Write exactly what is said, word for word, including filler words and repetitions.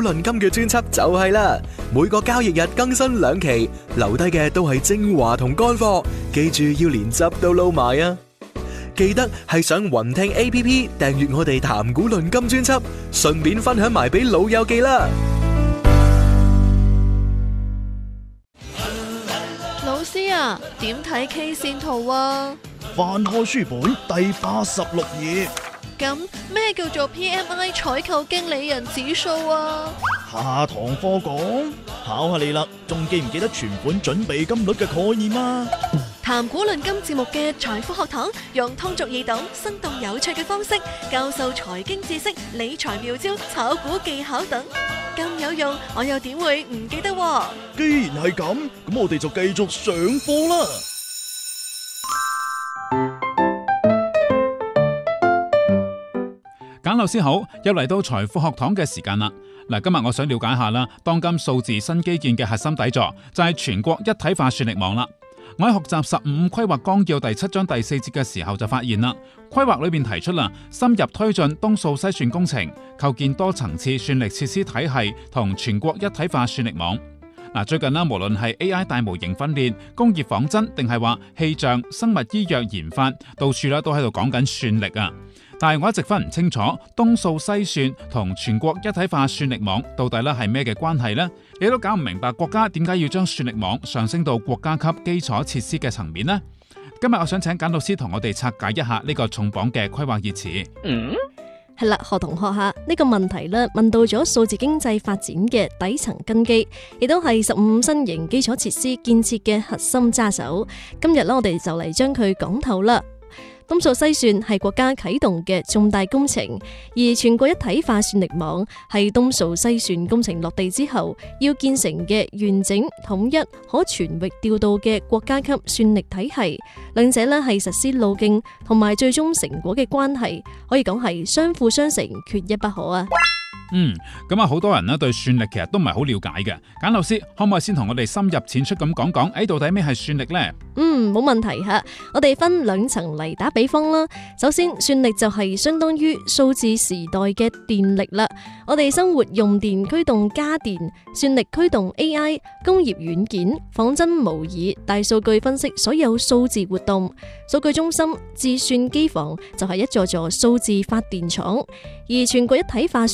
論金嘅專輯就係啦，每個交易日更新兩期，留低嘅都係精華同乾貨，記住要連汁都撈埋啊！記得係上雲聽 A P P 訂閱我哋談股論金專輯，順便分享埋俾老友記啦。 老師啊，點睇 K 線圖啊？ 翻開書本第八十六頁。 咁咩叫做 P M I 採購經理人指數啊？ 下堂課講，考下你啦，仲記唔記得存款準備金率嘅概念啊？ 談股論金節目嘅財富學堂，用通俗易懂、生動有趣嘅方式教授財經知識、理財妙招、炒股技巧等，咁有用，我又點會唔記得？ 既然係咁，咁我哋就繼續上課啦。 簡老師好，又嚟到財富學堂嘅時間啦。嗱，今日我想了解下啦，當今數字新基建嘅核心底座就係全國一體化算力網啦。我喺學習十五規劃綱要第七章第四節嘅時候就發現啦，規劃裏邊提出啦，深入推進東數西算工程，構建多層次算力設施體系同全國一體化算力網。嗱，最近啦，無論係 A I 大模型訓練、工業仿真，定係話氣象、生物醫藥研發，到處啦都喺度講緊算力啊。但係我一直分唔清楚東數西算同全國一體化算力網到底咧係咩嘅關係呢？你都搞唔明白國家點解要將算力網上升到國家級基礎設施嘅層面呢？今日我想請簡老師同我哋拆解一下呢個重磅嘅規劃熱詞。 嗯，係啦，學同學下呢個問題咧，問到咗數字經濟發展嘅底層根基，亦都係十五新型基礎設施建設嘅核心揸手。今日咧，我哋就嚟將佢講透啦。東數西算係國家啟動嘅重大工程，而全國一體化算力網係東數西算工程落地之後要建成嘅完整、統一、可全域調度嘅國家級算力體系。兩者呢係實施路徑同埋最終成果嘅關係，可以講係相輔相成，缺一不可啊！ 嗯，咁啊，好多人咧對算力其實都唔係好了解嘅。簡老師可唔可以先同我哋深入淺出咁講講，誒，到底咩係算力呢？ 嗯，冇問題吓。我哋分兩層嚟打比方啦。首先，算力就係相當於數字時代嘅電力啦。我哋生活用電驅動家電，算力驅動 A I、工業軟件、仿真模擬、大數據分析所有數字活動。數據中心、計算機房就係一座座數字發電廠，而全國一體化